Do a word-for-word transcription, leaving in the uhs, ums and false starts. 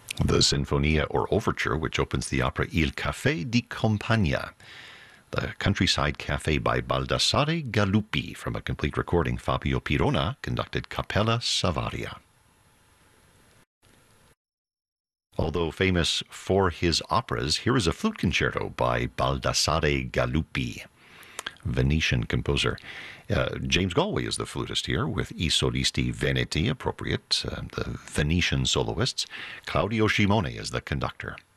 The Sinfonia or Overture, which opens the opera Il Caffè di Campagna, the Countryside Cafe by Baldassare Galuppi. From a complete recording, Fabio Pirona conducted Cappella Savaria. Although famous for his operas, here is a flute concerto by Baldassare Galuppi, Venetian composer. Uh, James Galway is the flutist here, with I Solisti Veneti, appropriate, uh, the Venetian soloists. Claudio Scimone is the conductor.